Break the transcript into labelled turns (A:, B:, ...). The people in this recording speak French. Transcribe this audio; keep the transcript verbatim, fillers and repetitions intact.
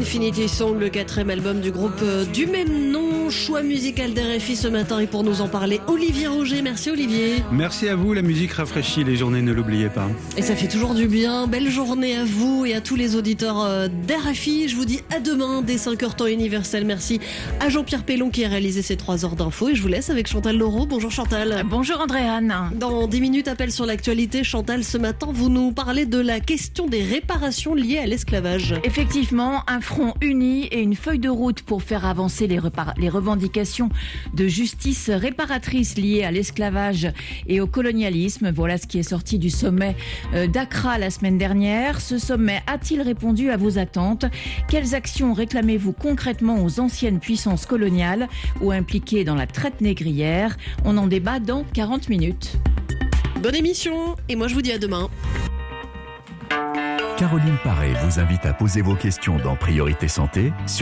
A: Infinity Song, le quatrième album du groupe du même nom, choix musical d'R F I ce matin. Et pour nous en parler, Olivier Roger. Merci Olivier.
B: Merci à vous, la musique rafraîchit les journées, ne l'oubliez pas.
A: Et ça fait toujours du bien. Belle journée à vous et à tous les auditeurs d'R F I. Je vous dis à demain dès cinq heures temps universel. Merci à Jean-Pierre Pellon qui a réalisé ces trois heures d'infos. Et je vous laisse avec Chantal Laureau. Bonjour Chantal.
C: Bonjour Andréane.
A: Dans dix minutes, appel sur l'actualité. Chantal, ce matin, vous nous parlez de la question des réparations liées à l'esclavage.
C: Effectivement, un front uni et une feuille de route pour faire avancer les, repar- les revendications de justice réparatrice liées à l'esclavage et au colonialisme. Voilà ce qui est sorti du sommet d'Accra la semaine dernière. Ce sommet a-t-il répondu à vos attentes ? Quelles actions réclamez-vous concrètement aux anciennes puissances coloniales ou impliquées dans la traite négrière ? On en débat dans quarante minutes.
A: Bonne émission et moi je vous dis à demain.
D: Caroline Paré vous invite à poser vos questions dans Priorité Santé sur